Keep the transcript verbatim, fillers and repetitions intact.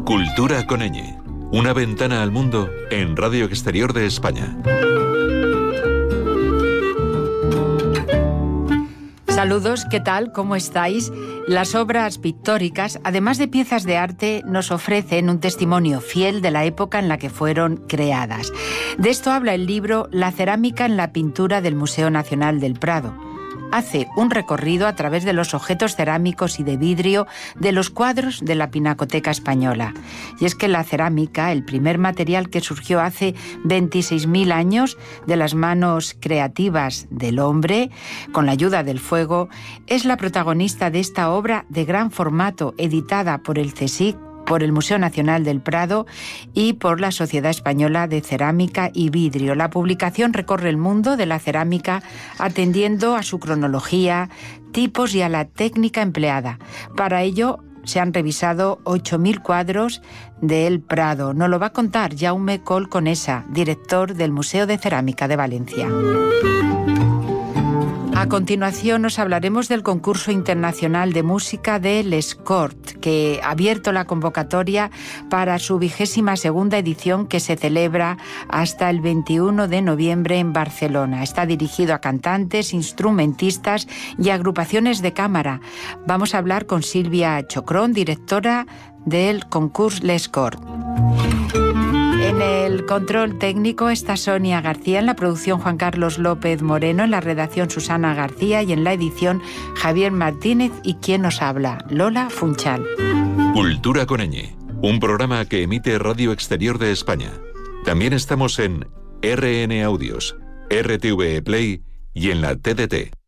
Cultura con ñ. Una ventana al mundo en Radio Exterior de España. Saludos, ¿qué tal? ¿Cómo estáis? Las obras pictóricas, además de piezas de arte, nos ofrecen un testimonio fiel de la época en la que fueron creadas. De esto habla el libro La cerámica en la pintura del Museo Nacional del Prado. Hace un recorrido a través de los objetos cerámicos y de vidrio de los cuadros de la Pinacoteca Española. Y es que la cerámica, el primer material que surgió hace veintiséis mil años de las manos creativas del hombre, con la ayuda del fuego, es la protagonista de esta obra de gran formato editada por el CSIC, por el Museo Nacional del Prado y por la Sociedad Española de Cerámica y Vidrio. La publicación recorre el mundo de la cerámica atendiendo a su cronología, tipos y a la técnica empleada. Para ello se han revisado ocho mil cuadros del Prado. Nos lo va a contar Jaume Coll Conesa, director del Museo de Cerámica de Valencia. A continuación nos hablaremos del concurso internacional de música de Les Corts, que ha abierto la convocatoria para su vigésima segunda edición, que se celebra hasta el veintiuno de noviembre en Barcelona. Está dirigido a cantantes, instrumentistas y agrupaciones de cámara. Vamos a hablar con Silvia Chocrón, directora del concurso Les Corts. En el control técnico está Sonia García, en la producción Juan Carlos López Moreno, en la redacción Susana García y en la edición Javier Martínez y quien nos habla, Lola Funchal. Cultura con ñ, un programa que emite Radio Exterior de España. También estamos en R N Audios, R T V E Play y en la T D T.